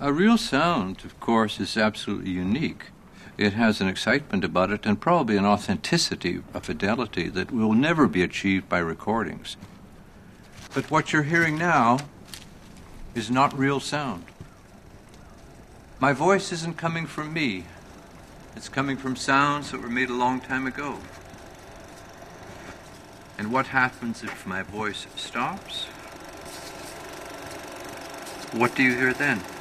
A real sound, of course, is absolutely unique. It has an excitement about it and probably an authenticity, a fidelity that will never be achieved by recordings. But what you're hearing now is not real sound. My voice isn't coming from me. It's coming from sounds that were made a long time ago. And what happens if my voice stops? What do you hear then?